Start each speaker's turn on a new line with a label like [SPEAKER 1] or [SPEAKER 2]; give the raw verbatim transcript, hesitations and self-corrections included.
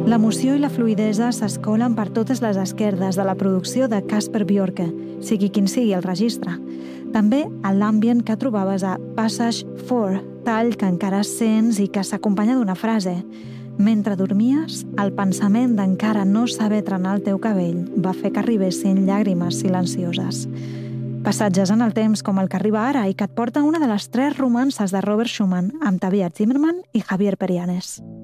[SPEAKER 1] L'emoció i la fluidesa s'escolen per totes les esquerdes de la producció de Kasper Bjorke, sigui quin sigui el registre. També a l'ambient que trobaves a Passage quatre, tall que encara sents i que s'acompanya d'una frase. Mentre dormies, el pensament d'encara no saber trenar el teu cabell va fer que arribessin llàgrimes silencioses. Passatges en el temps com el que arriba ara i que et porta una de les tres romances de Robert Schumann amb Tabea Zimmermann i Javier Perianes.